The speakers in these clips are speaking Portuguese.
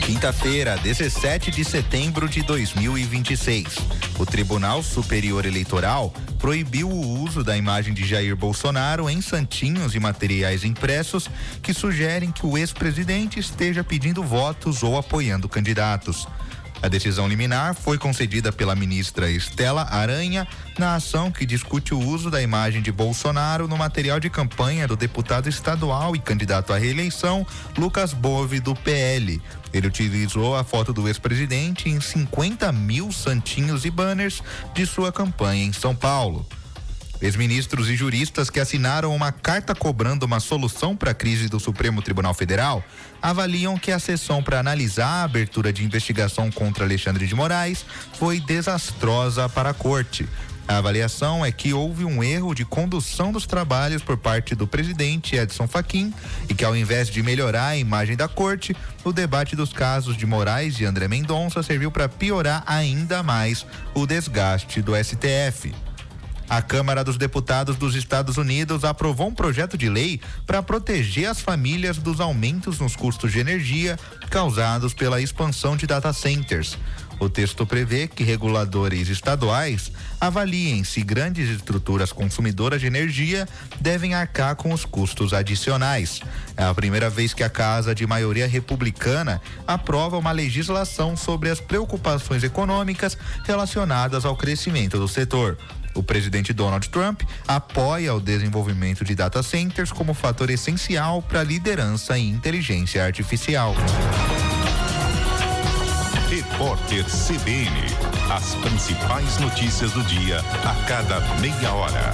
Quinta-feira, 17 de setembro de 2026. O Tribunal Superior Eleitoral proibiu o uso da imagem de Jair Bolsonaro em santinhos e materiais impressos que sugerem que o ex-presidente esteja pedindo votos ou apoiando candidatos. A decisão liminar foi concedida pela ministra Estela Aranha na ação que discute o uso da imagem de Bolsonaro no material de campanha do deputado estadual e candidato à reeleição Lucas Bove, do PL. Ele utilizou a foto do ex-presidente em 50 mil santinhos e banners de sua campanha em São Paulo. Ex-ministros e juristas que assinaram uma carta cobrando uma solução para a crise do Supremo Tribunal Federal avaliam que a sessão para analisar a abertura de investigação contra Alexandre de Moraes foi desastrosa para a corte. A avaliação é que houve um erro de condução dos trabalhos por parte do presidente Edson Fachin e que, ao invés de melhorar a imagem da corte, o debate dos casos de Moraes e André Mendonça serviu para piorar ainda mais o desgaste do STF. A Câmara dos Deputados dos Estados Unidos aprovou um projeto de lei para proteger as famílias dos aumentos nos custos de energia causados pela expansão de data centers. O texto prevê que reguladores estaduais avaliem se grandes estruturas consumidoras de energia devem arcar com os custos adicionais. É a primeira vez que a Casa de maioria republicana aprova uma legislação sobre as preocupações econômicas relacionadas ao crescimento do setor. O presidente Donald Trump apoia o desenvolvimento de data centers como fator essencial para a liderança em inteligência artificial. Repórter CBN. As principais notícias do dia a cada meia hora.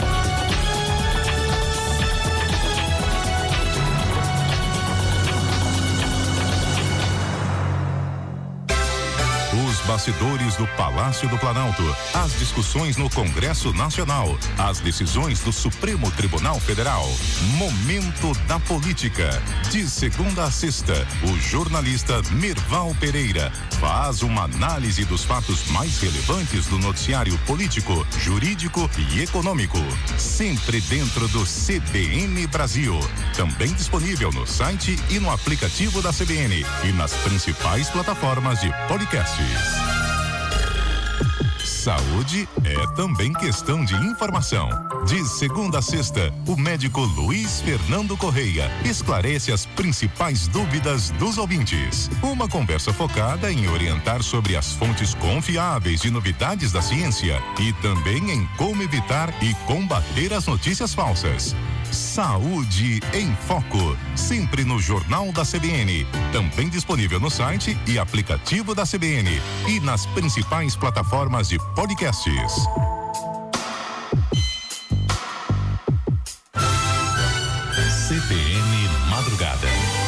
Os bastidores do Palácio do Planalto, as discussões no Congresso Nacional, as decisões do Supremo Tribunal Federal. Momento da Política. De segunda a sexta, o jornalista Mirval Pereira faz uma análise dos fatos mais relevantes do noticiário político, jurídico e econômico. Sempre dentro do CBN Brasil. Também disponível no site e no aplicativo da CBN e nas principais plataformas de podcasts. Saúde é também questão de informação. De segunda a sexta, o médico Luiz Fernando Correia esclarece as principais dúvidas dos ouvintes. Uma conversa focada em orientar sobre as fontes confiáveis de novidades da ciência e também em como evitar e combater as notícias falsas. Saúde em Foco, sempre no Jornal da CBN, também disponível no site e aplicativo da CBN e nas principais plataformas de podcasts. CBN Madrugada.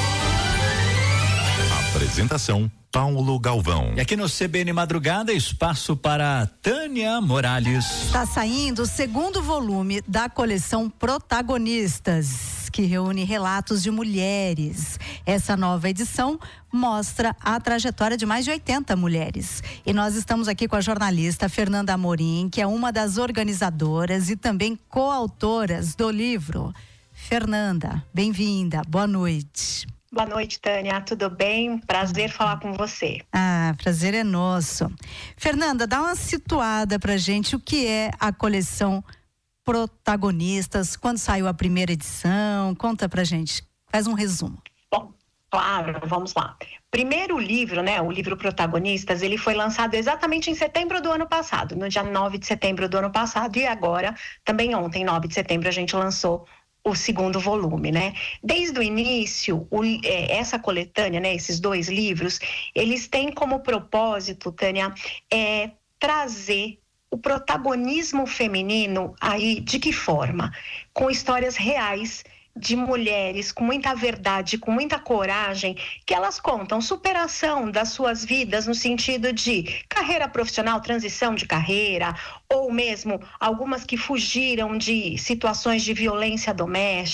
Apresentação Paulo Galvão. E aqui no CBN Madrugada, espaço para Tânia Morales. Está saindo o segundo volume da coleção Protagonistas, que reúne relatos de mulheres. Essa nova edição mostra a trajetória de mais de 80 mulheres. E nós estamos aqui com a jornalista Fernanda Amorim, que é uma das organizadoras e também coautoras do livro. Fernanda, bem-vinda, boa noite. Boa noite, Tânia, tudo bem? Prazer falar com você. Prazer é nosso. Fernanda, dá uma situada pra gente o que é a coleção Protagonistas, quando saiu a primeira edição, conta pra gente, faz um resumo. Bom, claro, vamos lá. Primeiro livro, o livro Protagonistas, ele foi lançado exatamente em setembro do ano passado, no dia 9 de setembro do ano passado, e agora, também ontem, 9 de setembro, a gente lançou o segundo volume, Desde o início, essa coletânea, esses dois livros, eles têm como propósito, Tânia, trazer o protagonismo feminino aí, de que forma? Com histórias reais de mulheres com muita verdade, com muita coragem, que elas contam superação das suas vidas no sentido de carreira profissional, transição de carreira, ou mesmo algumas que fugiram de situações de violência doméstica,